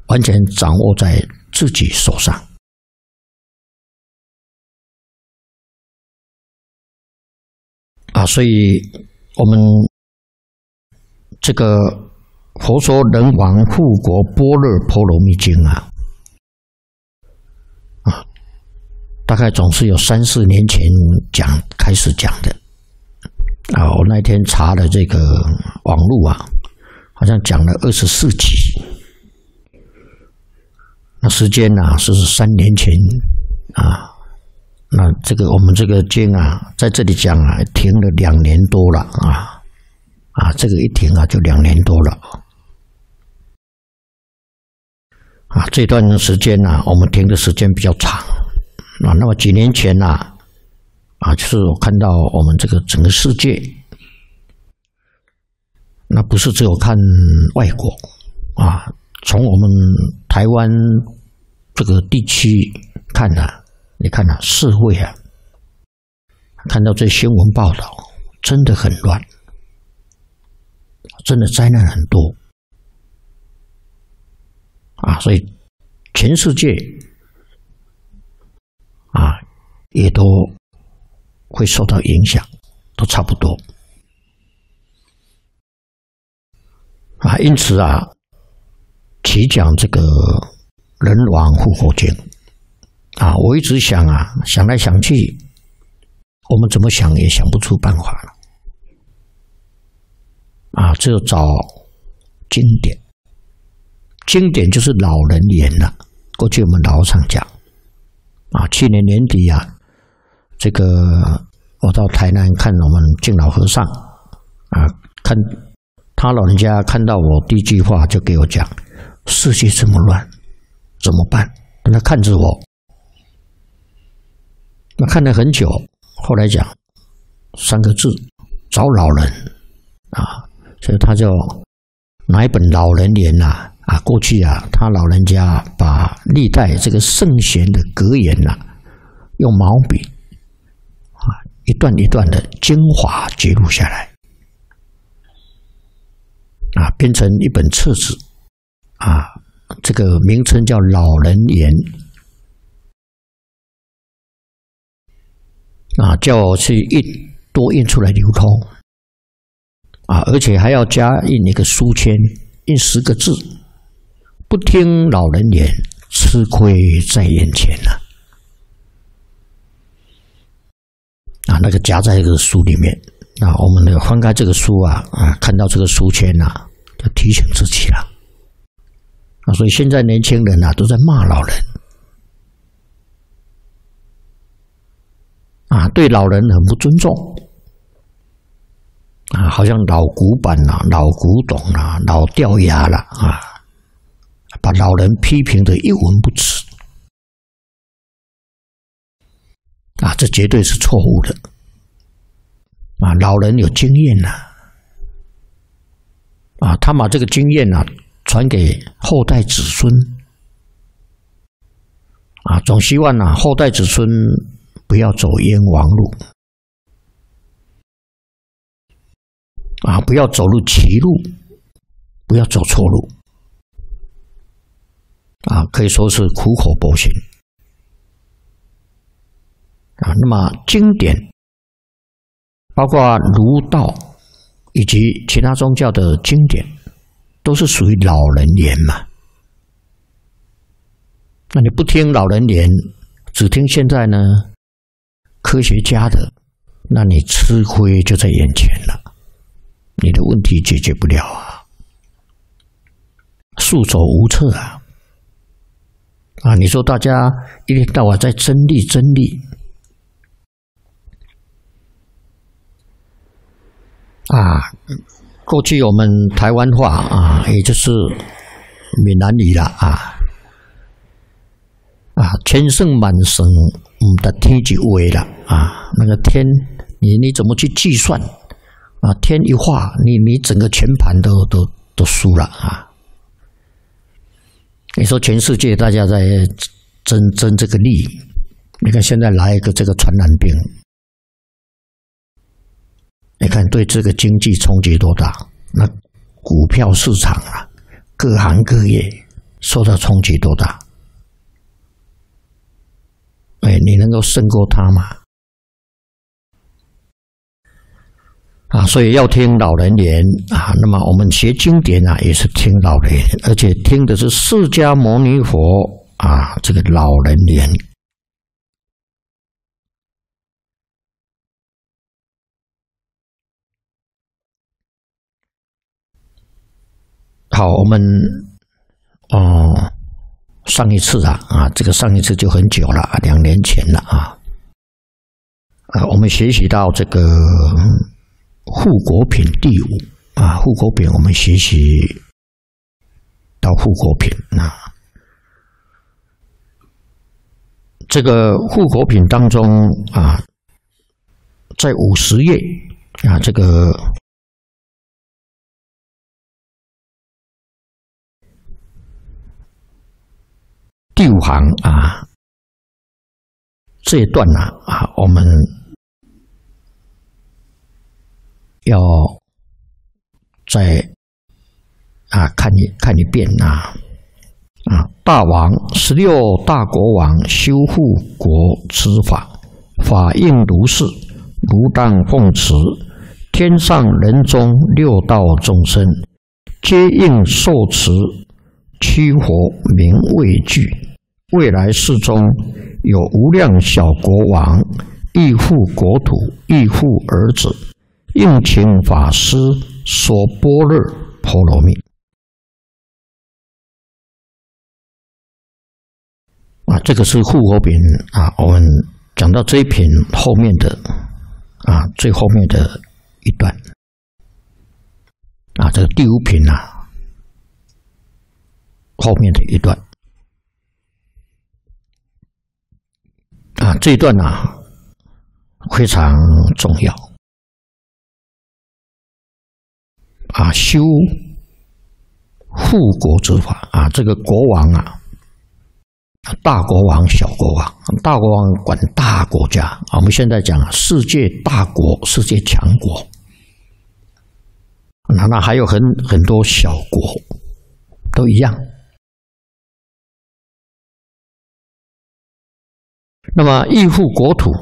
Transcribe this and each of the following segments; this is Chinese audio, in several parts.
完全掌握在自己手上。所以我们这个《佛说人王护国般若波罗蜜经》大概总是有3、4年前开始讲的。我那天查了这个网络好像讲了24集。那时间是3年前那我们这个经在这里讲停了2年多了这个一停就2年多了这段时间我们停的时间比较长那么几年前就是我看到我们这个整个世界，那不是只有看外国从我们台湾这个地区看你看社会看到这新闻报道真的很乱，真的灾难很多所以全世界也都会受到影响，都差不多因此起讲这个人王护国经我一直想想来想去，我们怎么想也想不出办法了只有找经典。经典就是老人言了。过去我们老常讲去年年底这个我到台南看我们敬老和尚看他老人家看到我第一句话就给我讲：世界这么乱，怎么办？他看着我，那看了很久，后来讲3个字：找老人所以他就拿一本老人言过去他老人家把历代这个圣贤的格言用毛笔一段一段的精华记录下来编成一本册子这个名称叫老人言叫我去多印出来流通而且还要加印一个书签，印10个字：不听老人言，吃亏在眼前那个夹在这个书里面我们翻开这个书看到这个书签就提醒自己了所以现在年轻人都在骂老人对老人很不尊重好像老古板老古董老掉牙了把老人批评得一文不值这绝对是错误的老人有经验他把这个经验传给后代子孙总希望后代子孙不要走冤枉路不要走入歧路，不要走错路可以说是苦口婆心那么经典包括儒道以及其他宗教的经典都是属于老人言嘛那你不听老人言，只听现在呢科学家的，那你吃亏就在眼前了，你的问题解决不了束手无策你说大家一天到晚在争利过去我们台湾话也就是闽南语啦千圣万圣不得天一画啦那个天你怎么去计算天一画你整个全盘都输了你说全世界大家在争这个利，你看现在来一个这个传染病，你看对这个经济冲击多大？那股票市场各行各业受到冲击多大？你能够胜过他吗？所以要听老人言那么我们学经典也是听老人言，而且听的是释迦牟尼佛这个老人言。好，我们上一次这个上一次就很久了，2年前了我们学习到这个护国品第5护国品，我们学习到护国品这个护国品当中在50页这个第5行这一段我们要再看一遍大王16大国王修护国之法，法应如是，如当奉持。天上人中6道众生，皆应受持，驱火名畏惧。未来世中有无量小国王，亦护国土，亦护儿子，应请法师说般若波罗蜜。这个是护国品我们讲到这一品后面的最后面的一段这个第5品后面的一段这一段非常重要修护国之法这个国王大国王、小国王，大国王管大国家我们现在讲世界大国、世界强国，那还有很多小国都一样。那么亦护国土，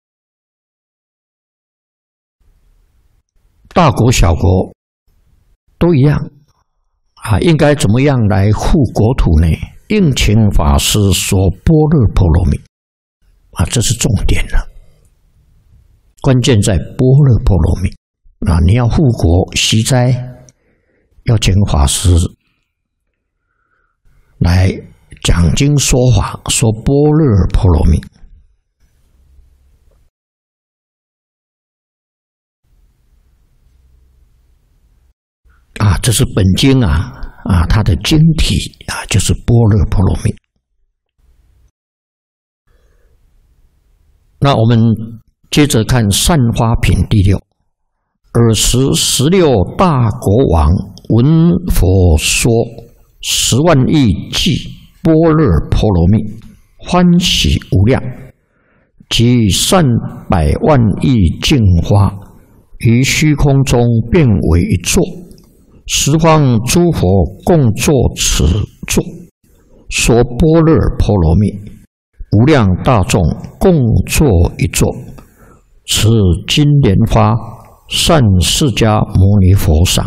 大国小国都一样应该怎么样来护国土呢？应请法师说般若波罗蜜这是重点了，关键在般若波罗蜜你要护国息灾，要请法师来讲经说法，说般若波罗蜜这是本经它的经体就是般若波罗蜜。那我们接着看善花品第6。尔时16大国王闻佛说10万亿计般若波罗蜜，欢喜无量，即散100万亿净花，于虚空中变为一座。十方诸佛共作此座，说般若波罗蜜，无量大众共作一座。此金莲花善释迦牟尼佛上。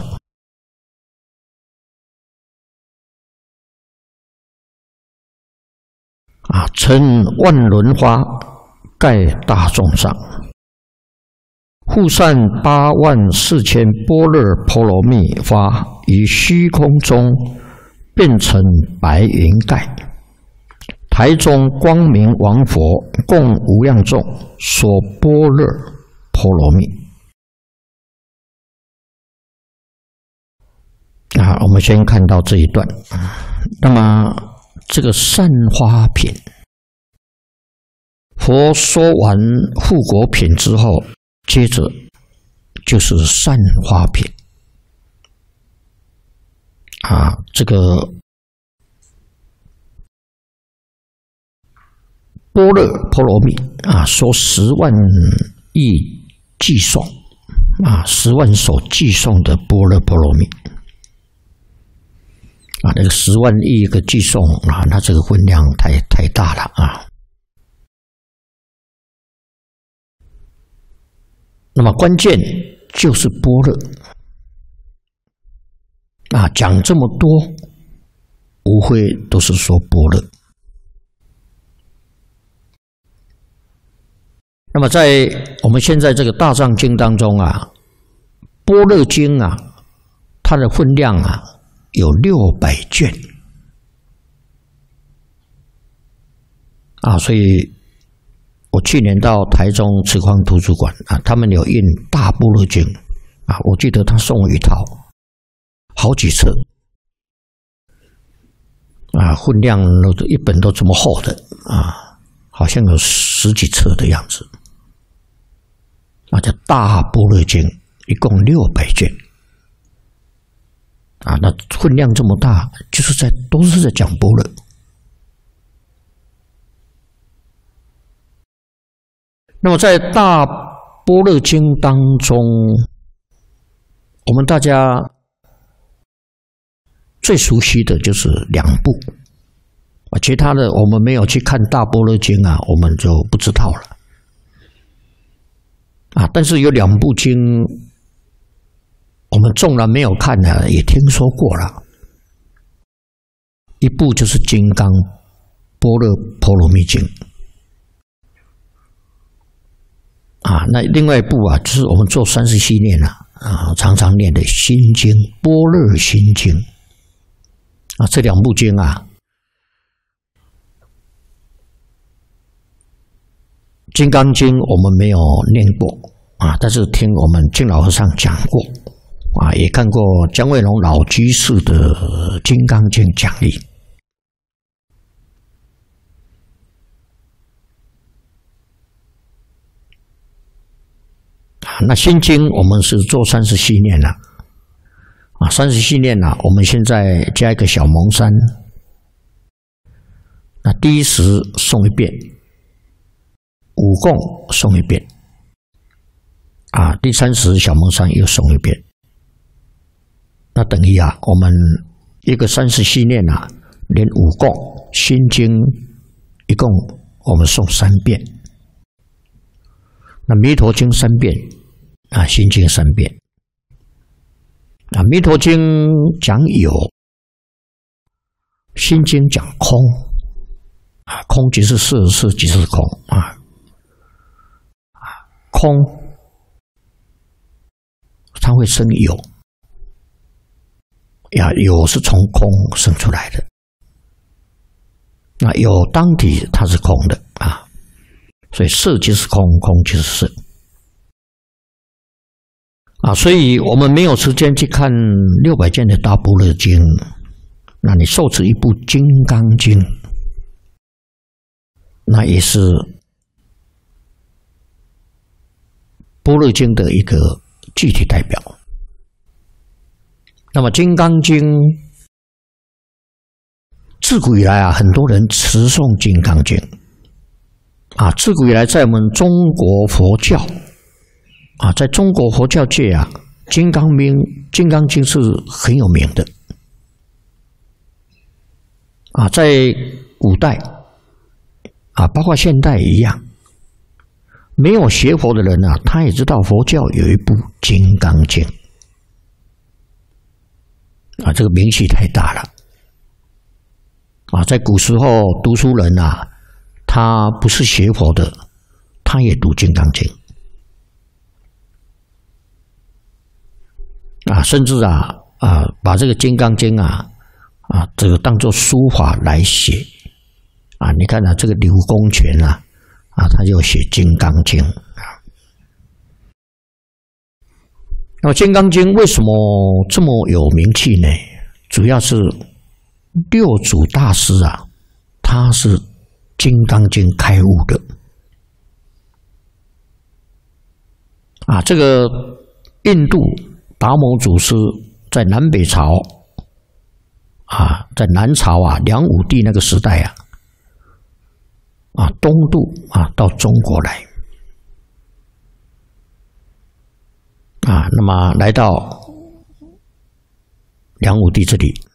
称万轮花盖大众上，护散84000般若波罗蜜花于虚空中变成白云盖。台中光明王佛共无量众说般若波罗蜜。我们先看到这一段。那么这个善花品，佛说完护国品之后，接着就是善花品。这个般若波罗蜜说10万亿寄送10万首寄送的般若波罗蜜。 啊，那个10万亿个寄送啊，那这个分量太大了啊。那么关键就是般若啊，讲这么多，无非都是说般若。那么在我们现在这个大藏经当中啊，般若经啊，它的分量啊有600卷啊，所以我去年到台中慈光图书馆啊，他们有印大般若经啊，我记得他送我一套，好几册啊，分量一本都这么厚的啊，好像有10几册的样子啊，叫大般若经，一共600卷啊，那分量这么大，就是都是在讲般若。那么在大般若经当中，我们大家最熟悉的就是2部啊，其他的我们没有去看大般若经啊，我们就不知道了啊。但是有2部经，我们纵然没有看呢，也听说过了。一部就是《金刚般若波罗蜜经》啊，那另外一部啊，就是我们做37念啊，常常念的《心经》《般若心经》啊，这2部经啊，《金刚经》我们没有念过啊，但是听我们净老和尚讲过啊，也看过姜惠龙老居士的《金刚经》讲义。那心经我们是做37念了啊，37念了，我们现在加一个小蒙山，那第一时诵一遍，五供诵一遍啊，第3时小蒙山又诵一遍，那等于啊，我们一个37念啊，连五供心经一共我们诵3遍，那弥陀经3遍。啊，心经3遍。啊，弥陀经讲有，心经讲空。啊，空即是色，色即是空。啊，空它会生有，呀，有是从空生出来的。那有当体它是空的啊，所以色即是空，空即是色。啊，所以我们没有时间去看600卷的大般若经，那你受持一部《金刚经》，那也是般若经的一个具体代表。那么《金刚经》自古以来啊，很多人持诵《金刚经》啊，自古以来在我们中国佛教。啊，在中国佛教界啊，《金刚经》是很有名的。啊，在古代啊，包括现代一样，没有学佛的人啊，他也知道佛教有一部《金刚经》啊，这个名气太大了。啊，在古时候读书人啊，他不是学佛的，他也读《金刚经》。啊，甚至把这个《金刚经》这个当作书法来写啊。你看这个刘公权他就写《金刚经》啊。那么《金刚经》为什么这么有名气呢？主要是六祖大师他是《金刚经》开悟的啊。这个印度达摩祖师在南北朝在南朝梁武帝那个时代东渡到中国来那么来到梁武帝这里